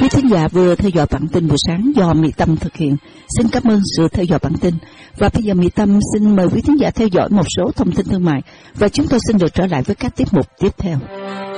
Quý thính giả vừa theo dõi bản tin buổi sáng do Mỹ Tâm thực hiện. Xin cảm ơn sự theo dõi bản tin. Và bây giờ Mỹ Tâm xin mời quý thính giả theo dõi một số thông tin thương mại. Và chúng tôi xin được trở lại với các tiết mục tiếp theo.